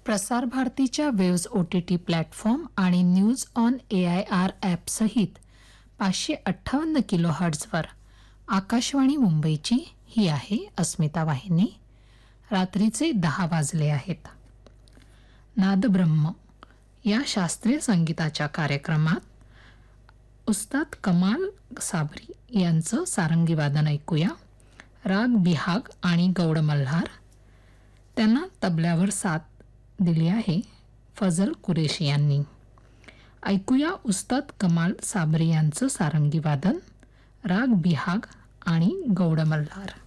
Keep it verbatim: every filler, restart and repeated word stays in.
प्रसार भारतीच्या waves O T T platform आणि news on A I R ॲपसहित पाचशे अठ्ठावन्न किलो हर्ट्झवर आकाशवाणी मुंबईची ही आहे अस्मिता वाहिनी. रात्रीचे दहा वाजले आहेत. नादब्रह्म या शास्त्रीय संगीताच्या कार्यक्रमात उस्ताद कमाल साबरी यांचं सारंगी वादन ऐकूया. राग बिहाग आणि गौड मल्हार. त्यांना तबल्यावर साथ दिली आहे फजल कुरेशी यांनी. ऐकूया उस्ताद कमाल साबरी यांचं सारंगी वादन, राग बिहाग आणि गौड मल्हार.